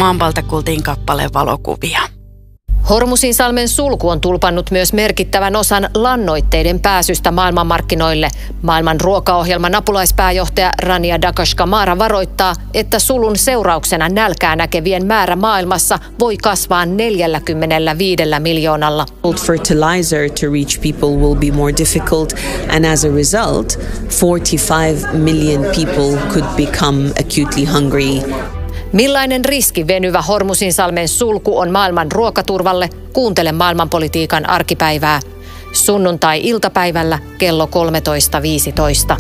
Maanpalta kuultiin kappaleen valokuvia. Hormuzinsalmen sulku on tulpannut myös merkittävän osan lannoitteiden pääsystä maailmanmarkkinoille. Maailman ruokaohjelman apulaispääjohtaja Rania Dakashkamara varoittaa, että sulun seurauksena nälkää näkevien määrä maailmassa voi kasvaa 45 miljoonalla. Fertilizer to reach people will be more difficult, and as a result, 45 million people could become acutely hungry. Millainen riski venyvä Hormuzinsalmen sulku on maailman ruokaturvalle? Kuuntele maailmanpolitiikan arkipäivää. Sunnuntai-iltapäivällä kello 13.15.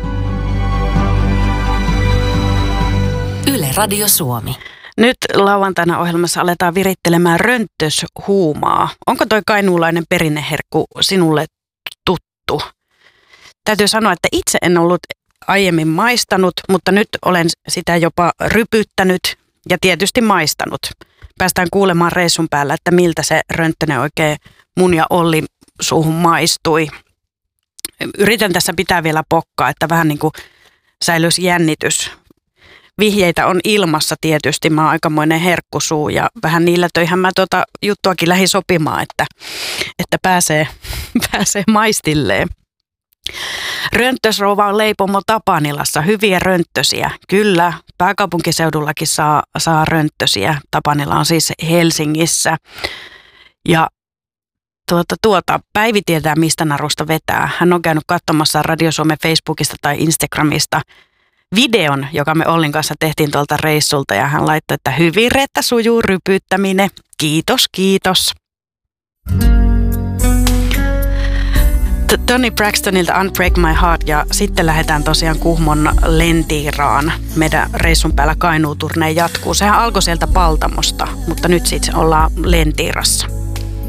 Yle Radio Suomi. Nyt lauantaina ohjelmassa aletaan virittelemään rönttöshuumaa. Onko toi kainuulainen perinneherkku sinulle tuttu? Täytyy sanoa, että itse en ollut aiemmin maistanut, mutta nyt olen sitä jopa rypyttänyt ja tietysti maistanut. Päästään kuulemaan reissun päällä, että miltä se rönttönen oikein mun ja Olli suuhun maistui. Yritän tässä pitää vielä pokkaa, että vähän niin kuin säilyisi jännitys. Vihjeitä on ilmassa tietysti, mä oon aikamoinen herkkusuu ja vähän niillä töihän mä juttuakin lähdin sopimaan, että pääsee maistilleen. Rönttösrouva on leipomo Tapanilassa, hyviä rönttösiä. Kyllä, pääkaupunkiseudullakin saa rönttösiä. Tapanila on siis Helsingissä. Ja Päivi tietää, mistä narusta vetää. Hän on käynyt katsomassa Radio Suomen Facebookista tai Instagramista videon, joka me Ollin kanssa tehtiin tuolta reissulta. Ja hän laittoi, että hyvin Reetta sujuu rypyttäminen. Kiitos, kiitos. Toni Braxtonilta Unbreak My Heart ja sitten lähdetään tosiaan Kuhmon Lentiiraan. Meidän reissun päällä Kainuu-turneen jatkuu. Sehän alkoi sieltä Paltamosta, mutta nyt sitten ollaan Lentiirassa.